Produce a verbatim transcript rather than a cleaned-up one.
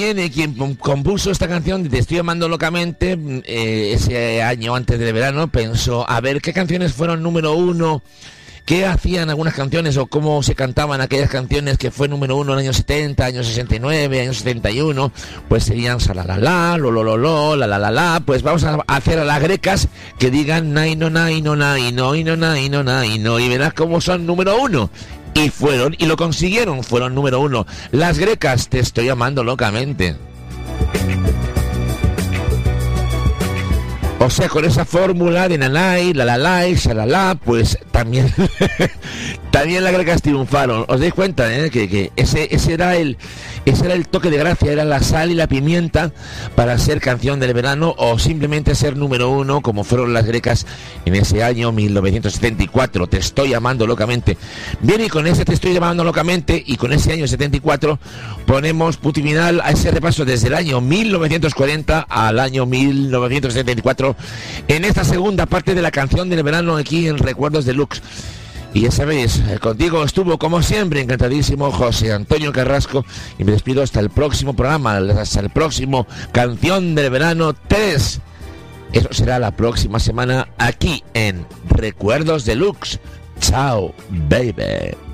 También eh, quien compuso esta canción, Te estoy amando locamente, eh, ese año antes del verano, pensó, a ver, ¿qué canciones fueron número uno? ¿Qué hacían algunas canciones o cómo se cantaban aquellas canciones que fue número uno en el año setenta, año sesenta y nueve, año setenta y uno? Pues serían Salalala, lo lo lo lo, la la la la. Pues vamos a hacer a las grecas que digan naino naino naino naino naino naino y verás cómo son número uno. Y fueron, y lo consiguieron, fueron número uno. Las grecas, Te estoy amando locamente. O sea, con esa fórmula de nanay, la la la, shalala, pues también también las grecas triunfaron. ¿Os dais cuenta, eh? que, que ese ese era el ese era el toque de gracia, era la sal y la pimienta para ser canción del verano o simplemente ser número uno, como fueron las grecas en ese año mil novecientos setenta y cuatro. Te estoy amando locamente. Bien, y con ese Te estoy amando locamente y con ese año setenta y cuatro ponemos punto final a ese repaso desde el año mil novecientos cuarenta al año mil novecientos setenta y cuatro en esta segunda parte de la canción del verano aquí en Recuerdos Deluxe. Y ya sabéis, contigo estuvo como siempre encantadísimo José Antonio Carrasco y me despido hasta el próximo programa, hasta el próximo Canción del Verano tres. Eso será la próxima semana aquí en Recuerdos Deluxe. Chao, baby.